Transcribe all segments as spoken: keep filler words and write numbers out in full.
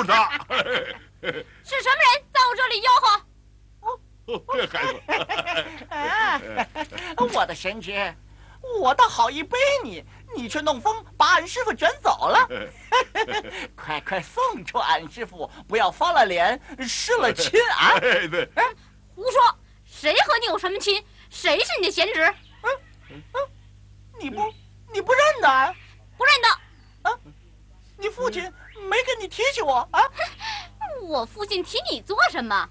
他。 是什么人在我这里吆喝？ 哦，这孩子， 啊，我的神职，我倒好意背你，你却弄风把俺师傅卷走了。快快送出俺师傅，不要发了脸失了亲啊！ 哎，对， 哎，胡说！谁和你有什么亲？谁是你的贤侄？ 嗯嗯，你不你不认得啊？ 不认得。 啊，你父亲没跟你提起我啊？ 我父亲提你做什么？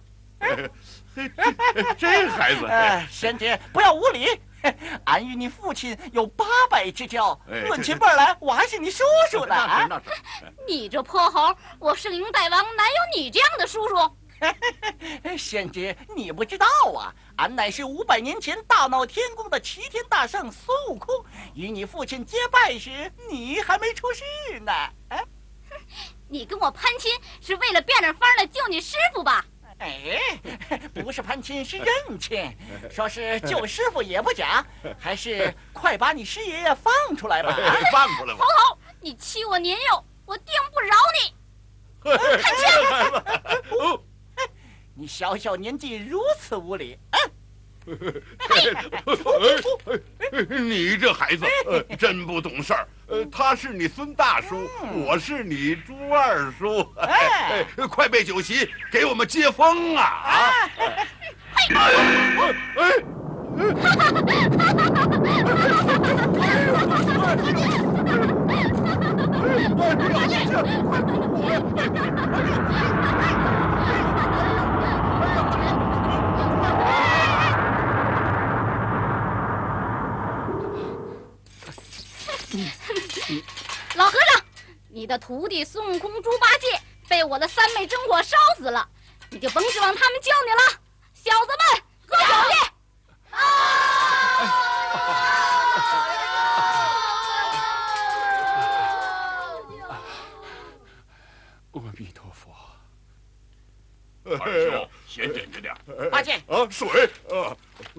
这孩子， 哎，贤侄不要无礼。俺与你父亲有八拜之交，论起辈来，我还是你叔叔的啊！ 你这泼猴，我圣婴大王哪有你这样的叔叔？ 贤侄，你不知道啊，俺乃是五百年前大闹天宫的齐天大圣孙悟空，与你父亲结拜时，你还没出世呢。啊， 你跟我攀亲是为了变着法的救你师傅吧？ 哎，不是攀亲，是认亲。说是救师傅也不假，还是快把你师爷爷放出来吧！ 放出来吧！ 猴猴，你欺我年幼，我定不饶你！ 看这孩子， 你小小年纪如此无礼，啊！ 你这孩子，呃，真不懂事儿。呃，他是你孙大叔， 嗯、 我是你朱二叔。哎，哎快备酒席，给我们接风啊！啊！哎，哎， 老和尚，你的徒弟孙悟空、猪八戒被我的三昧真火烧死了，你就甭指望他们救你了。小子们，喝酒去！啊！ 阿弥陀佛。 二兄，先忍着点。 八戒啊，水啊！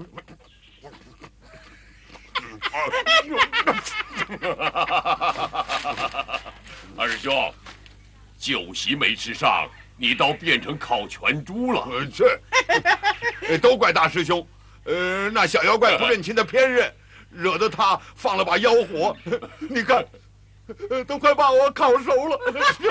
二师兄，酒席没吃上，你倒变成烤全猪了。 这都怪大师兄，呃，那小妖怪不认亲的偏任，惹得他放了把妖火。你看，都快把我烤熟了。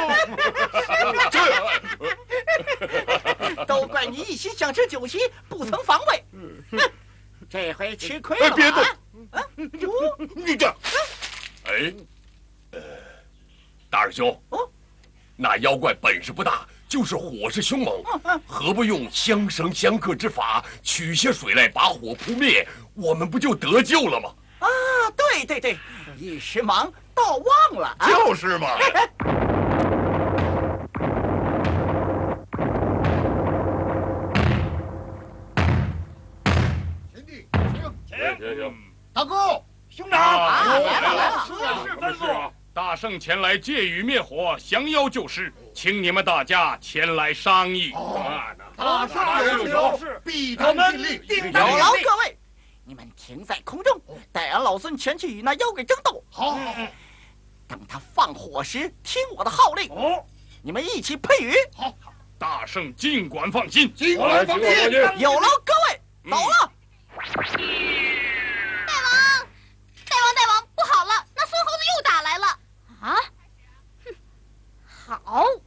这都怪你一心想吃酒席，不曾防备。这回吃亏了吧？ 别动！ 啊， 你这， 哎，呃，大师兄，哦，那妖怪本事不大，就是火势凶猛，何不用相生相克之法，取些水来把火扑灭，我们不就得救了吗？ 啊，对对对，一时忙倒忘了，啊、 就是嘛。 大哥，兄长， 啊，来了来了， 是吩咐。 大圣前来借雨灭火，降妖救师，请你们大家前来商议。 大圣有求，必当尽力。 有劳各位，你们停在空中，待俺老孙前去与那妖怪争斗。 好， 等他放火时，听我的号令。哦，你们一起配雨。 好， 大圣尽管放心， 尽管放心。 有劳各位，走了。 大王，大王，大王，不好了！那孙猴子又打来了。啊？哼，好。